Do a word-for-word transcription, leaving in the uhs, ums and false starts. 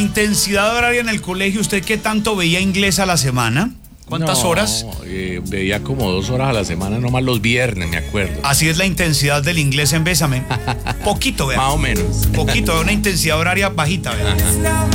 Intensidad horaria en el colegio, ¿usted qué tanto veía inglés a la semana? ¿Cuántas No, horas? Eh, veía como dos horas a la semana, nomás los viernes, me acuerdo. Así es la intensidad del inglés en Bésame. Poquito, vea. Más o menos. Poquito, una intensidad horaria bajita, vea.